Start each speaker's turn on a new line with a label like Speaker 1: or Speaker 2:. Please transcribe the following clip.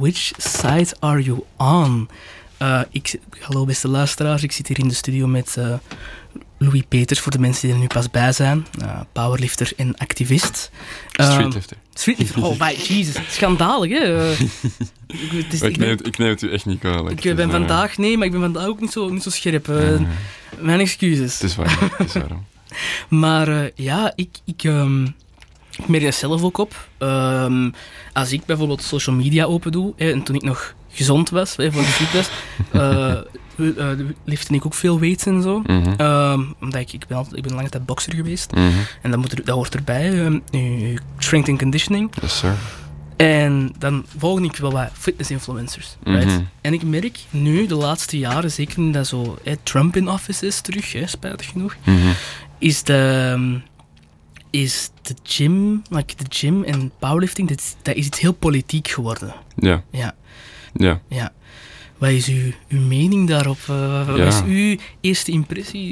Speaker 1: which side are you on? Hallo beste luisteraars, ik zit hier in de studio met Louis Peters, voor de mensen die er nu pas bij zijn. Powerlifter en activist.
Speaker 2: Streetlifter.
Speaker 1: Streetlifter, oh my Jesus, schandalig hè.
Speaker 2: Ik neem het u echt niet kwalijk.
Speaker 1: Ik ben vandaag ook niet zo scherp. Mijn excuses.
Speaker 2: Het is waarom.
Speaker 1: Maar ik merk dat zelf ook op. Als ik bijvoorbeeld social media open doe, en toen ik nog gezond was, voor de fitness, lifte ik ook veel weights en zo. Omdat ik ben lange tijd bokser geweest. En dat hoort erbij, strength and conditioning.
Speaker 2: Yes, sir.
Speaker 1: En dan volg ik wel wat fitness-influencers. Right? En ik merk nu, de laatste jaren, zeker nu dat zo Trump in office is terug, spijtig genoeg, is de gym en powerlifting, dat is iets heel politiek geworden.
Speaker 2: Ja.
Speaker 1: Wat is uw mening daarop? Wat is uw eerste impressie?